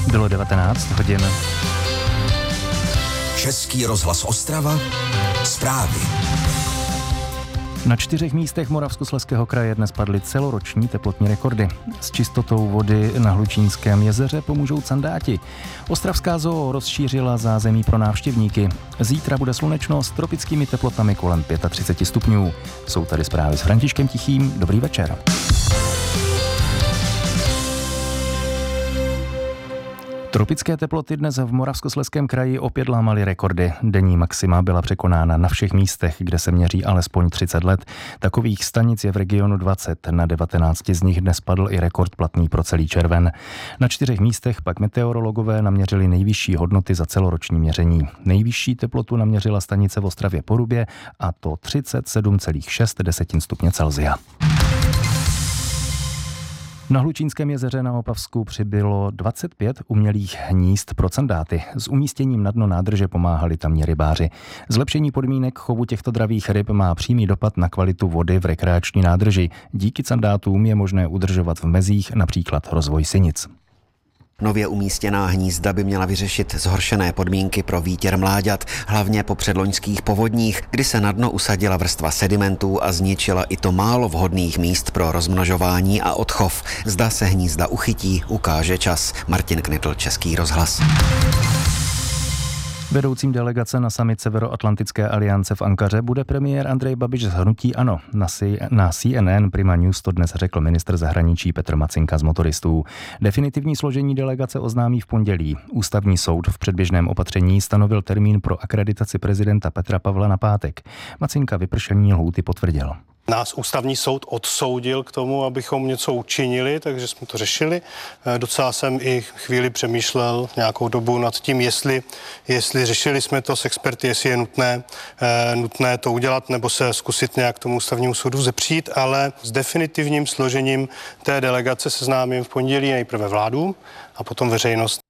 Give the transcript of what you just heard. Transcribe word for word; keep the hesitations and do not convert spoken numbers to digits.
Bylo devatenáct hodin. Český rozhlas Ostrava, zprávy. Na čtyřech místech Moravskoslezského kraje dnes padly celoroční teplotní rekordy. S čistotou vody na Hlučínském jezeře pomůžou candáti. Ostravská zoo rozšířila zázemí pro návštěvníky. Zítra bude slunečno s tropickými teplotami kolem třicet pět stupňů. Jsou tady zprávy s Františkem Tichým. Dobrý večer. Tropické teploty dnes v Moravskoslezském kraji opět lámaly rekordy. Denní maxima byla překonána na všech místech, kde se měří alespoň třicet let. Takových stanic je v regionu dvacet. Na devatenácti z nich dnes padl i rekord platný pro celý červen. Na čtyřech místech pak meteorologové naměřili nejvyšší hodnoty za celoroční měření. Nejvyšší teplotu naměřila stanice v Ostravě Porubě, a to třicet sedm celá šest stupně Celsia. Na Hlučínském jezeře na Opavsku přibylo dvacet pět umělých hnízd pro candáty. S umístěním na dno nádrže pomáhali tamní rybáři. Zlepšení podmínek chovu těchto dravých ryb má přímý dopad na kvalitu vody v rekreační nádrži. Díky candátům je možné udržovat v mezích například rozvoj sinic. Nově umístěná hnízda by měla vyřešit zhoršené podmínky pro výtěr mláďat, hlavně po předloňských povodních, kdy se na dno usadila vrstva sedimentů a zničila i to málo vhodných míst pro rozmnožování a odchov. Zda se hnízda uchytí, ukáže čas. Martin Knitl, Český rozhlas. Vedoucím delegace na summit Severoatlantické aliance v Ankaře bude premiér Andrej Babiš z hnutí ANO. Na C N N Prima News to dnes řekl ministr zahraničí Petr Macinka z Motoristů. Definitivní složení delegace oznámí v pondělí. Ústavní soud v předběžném opatření stanovil termín pro akreditaci prezidenta Petra Pavla na pátek. Macinka vypršení lhůty potvrdil. Nás ústavní soud odsoudil k tomu, abychom něco učinili, takže jsme to řešili. Docela jsem i chvíli přemýšlel nějakou dobu nad tím, jestli, jestli řešili jsme to s experty, jestli je nutné, nutné to udělat nebo se zkusit nějak tomu ústavnímu soudu zepřít, ale s definitivním složením té delegace seznámím v pondělí nejprve vládu a potom veřejnost.